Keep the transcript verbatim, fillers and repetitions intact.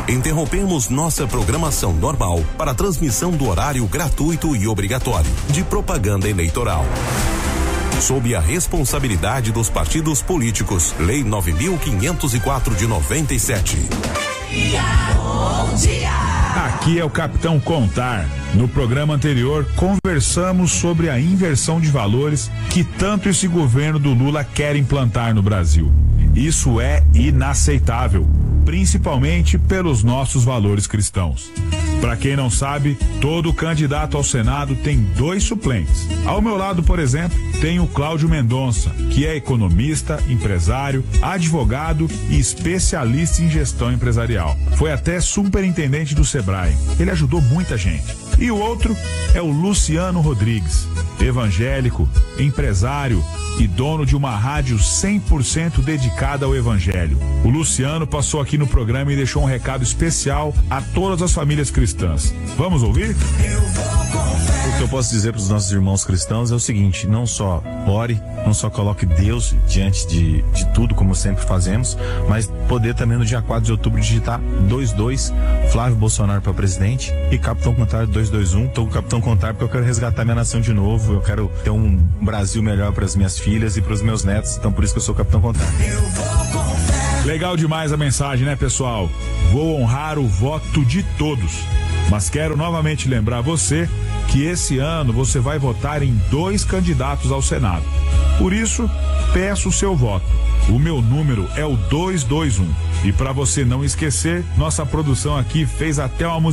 Interrompemos nossa programação normal para a transmissão do horário gratuito e obrigatório de propaganda eleitoral. Sob a responsabilidade dos partidos políticos, Lei nove mil quinhentos e quatro de noventa e sete. Aqui é o Capitão Contar. No programa anterior, conversamos sobre a inversão de valores que tanto esse governo do Lula quer implantar no Brasil. Isso é inaceitável, principalmente pelos nossos valores cristãos. Para quem não sabe, todo candidato ao Senado tem dois suplentes. Ao meu lado, por exemplo, tem o Cláudio Mendonça, que é economista, empresário, advogado e especialista em gestão empresarial. Foi até superintendente do Sebrae. Ele ajudou muita gente. E o outro é o Luciano Rodrigues, evangélico, empresário e dono de uma rádio cem por cento dedicada ao evangelho. O Luciano passou aqui no programa e deixou um recado especial a todas as famílias cristãs. Vamos ouvir? O que eu posso dizer para os nossos irmãos cristãos é o seguinte: não só ore, não só coloque Deus diante de, de tudo, como sempre fazemos, mas poder também no dia quatro de outubro digitar dois dois, Flávio Bolsonaro para presidente e Capitão Contar dois dois um. Estou com o Capitão Contar porque eu quero resgatar minha nação de novo, eu quero ter um Brasil melhor para as minhas filhas e para os meus netos, então por isso que eu sou o Capitão Contar. Legal demais a mensagem, né, pessoal? Vou honrar o voto de todos, mas quero novamente lembrar você que esse ano você vai votar em dois candidatos ao Senado. Por isso, peço o seu voto. O meu número é o dois dois um. E para você não esquecer, nossa produção aqui fez até uma música